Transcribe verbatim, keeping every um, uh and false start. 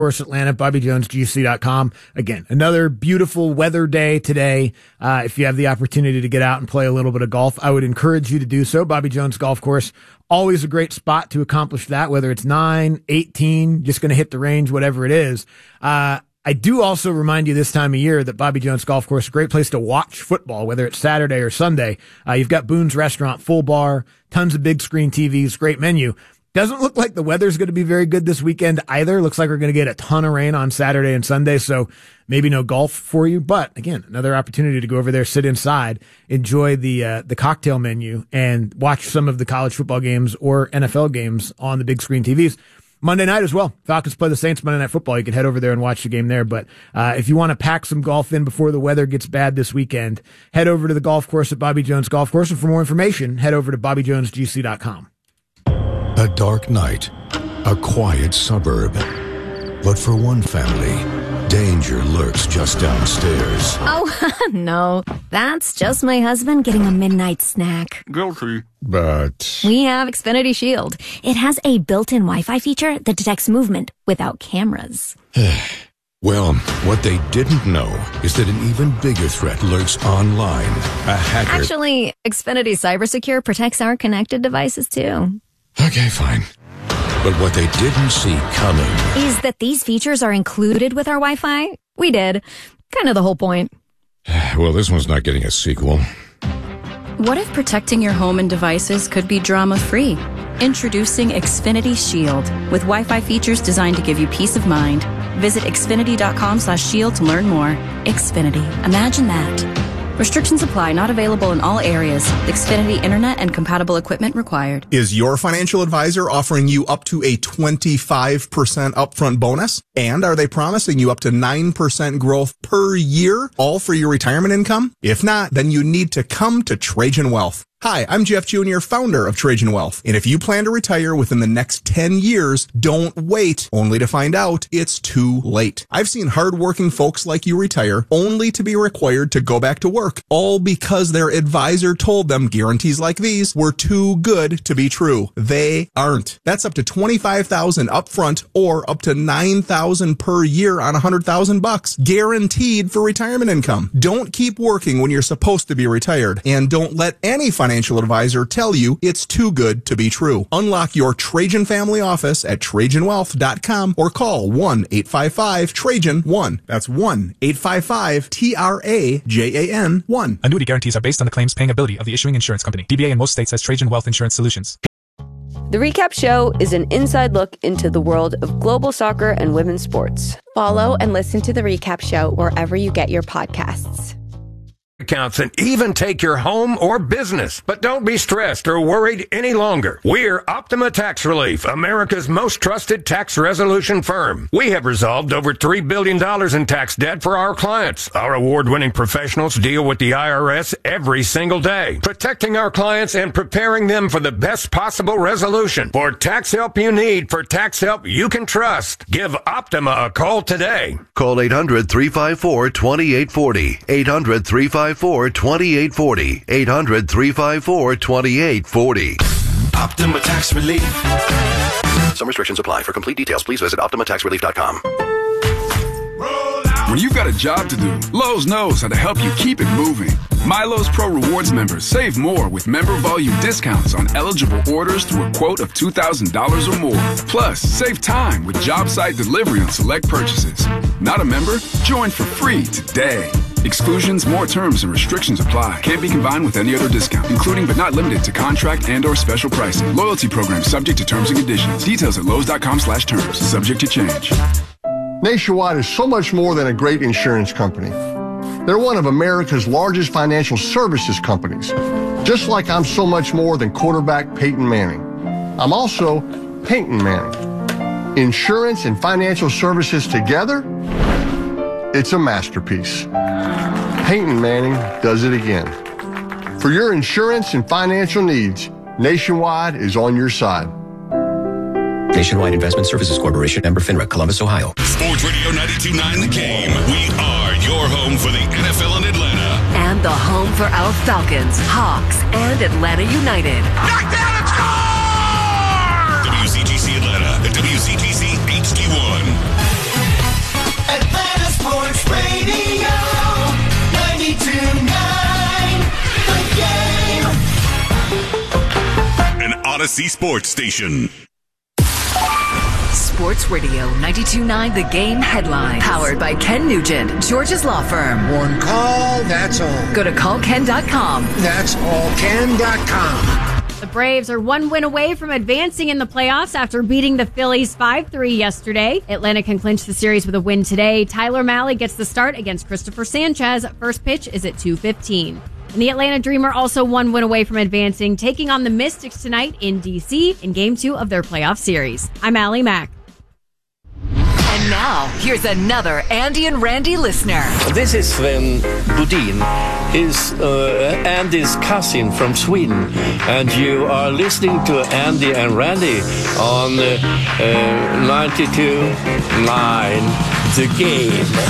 course, Atlanta, Bobby Jones G C dot com. Again, another beautiful weather day today. Uh, if you have the opportunity to get out and play a little bit of golf, I would encourage you to do so. Bobby Jones Golf Course, always a great spot to accomplish that, whether it's nine, eighteen, just going to hit the range, whatever it is. Uh, I do also remind you this time of year that Bobby Jones Golf Course is a great place to watch football, whether it's Saturday or Sunday. Uh, you've got Boone's Restaurant, full bar, tons of big screen T Vs, great menu. Doesn't look like the weather's going to be very good this weekend either. Looks like we're going to get a ton of rain on Saturday and Sunday, so maybe no golf for you. But again, another opportunity to go over there, sit inside, enjoy the uh, the cocktail menu, and watch some of the college football games or N F L games on the big screen T Vs. Monday night as well. Falcons play the Saints Monday Night Football. You can head over there and watch the game there. But uh, if you want to pack some golf in before the weather gets bad this weekend, head over to the golf course at Bobby Jones Golf Course. And for more information, head over to Bobby Jones G C dot com. A dark night, a quiet suburb. But for one family, danger lurks just downstairs. Oh, no. That's just my husband getting a midnight snack. Guilty. But We have Xfinity Shield. It has a built-in Wi-Fi feature that detects movement without cameras. well, what they didn't know is that an even bigger threat lurks online. A hacker. Actually, Xfinity CyberSecure protects our connected devices, too. Okay, fine. But what they didn't see coming is that these features are included with our Wi-Fi. We did. Kind of the whole point. Well, this one's not getting a sequel. What if protecting your home and devices could be drama-free? Introducing Xfinity Shield, with Wi-Fi features designed to give you peace of mind. Visit Xfinity dot com slash shield to learn more. Xfinity. Imagine that. Restrictions apply. Not available in all areas. Xfinity Internet and compatible equipment required. Is your financial advisor offering you up to a twenty-five percent upfront bonus? And are they promising you up to nine percent growth per year, all for your retirement income? If not, then you need to come to Trajan Wealth. Hi, I'm Jeff Junior, founder of Trajan Wealth. And if you plan to retire within the next ten years, don't wait only to find out it's too late. I've seen hardworking folks like you retire only to be required to go back to work, all because their advisor told them guarantees like these were too good to be true. They aren't. That's up to twenty-five thousand dollars upfront or up to nine thousand dollars per year on one hundred thousand bucks, guaranteed for retirement income. Don't keep working when you're supposed to be retired, and don't let any financial Financial advisor tell you it's too good to be true. Unlock your Trajan family office at Trajan Wealth dot com or call one eight five five Trajan one. That's one eight five five T R A J A N one. Annuity guarantees are based on the claims paying ability of the issuing insurance company. D B A in most states has Trajan Wealth Insurance Solutions. The Recap Show is an inside look into the world of global soccer and women's sports. Follow and listen to The Recap Show wherever you get your podcasts. Accounts and even take your home or business. But don't be stressed or worried any longer. We're Optima Tax Relief, America's most trusted tax resolution firm. We have resolved over three billion dollars in tax debt for our clients. Our award-winning professionals deal with the I R S every single day, protecting our clients and preparing them for the best possible resolution. For tax help you need, for tax help you can trust, give Optima a call today. Call eight hundred, three five four, two eight four zero. eight hundred, three five four, two eight four zero. eight hundred, three five four, two eight four zero. Optima Tax Relief. Some restrictions apply. For complete details, please visit Optima Tax Relief dot com. When you've got a job to do, Lowe's knows how to help you keep it moving. MyLowe's Pro Rewards members save more with member volume discounts on eligible orders through a quote of two thousand dollars or more. Plus, save time with job site delivery on select purchases. Not a member? Join for free today. Exclusions, more terms, and restrictions apply. Can't be combined with any other discount, including but not limited to contract and or special pricing. Loyalty program subject to terms and conditions. Details at Lowe's dot com slash terms. Subject to change. Nationwide is so much more than a great insurance company. They're one of America's largest financial services companies. Just like I'm so much more than quarterback Peyton Manning. I'm also Peyton Manning. Insurance and financial services together, it's a masterpiece. Peyton Manning does it again. For your insurance and financial needs, Nationwide is on your side. Nationwide Investment Services Corporation, member FINRA, Columbus, Ohio. Sports Radio ninety-two point nine The Game. We are your home for the N F L in Atlanta. And the home for our Falcons, Hawks, and Atlanta United. Knockdown and score! W C G C Atlanta at W C G C H D one. Odyssey Sports Station. Sports Radio ninety-two point nine The Game headlines. Powered by Ken Nugent, George's law firm. One call, that's all. Go to call ken dot com. That's all ken dot com. The Braves are one win away from advancing in the playoffs after beating the Phillies five three yesterday. Atlanta can clinch the series with a win today. Tyler Mahle gets the start against Christopher Sanchez. First pitch is at two fifteen. And the Atlanta Dreamer also one win away from advancing, taking on the Mystics tonight in D C in Game two of their playoff series. I'm Allie Mack. And now, here's another Andy and Randy listener. This is Sven Budin. He's uh, Andy's cousin from Sweden. And you are listening to Andy and Randy on uh, uh, ninety-two point nine The Game.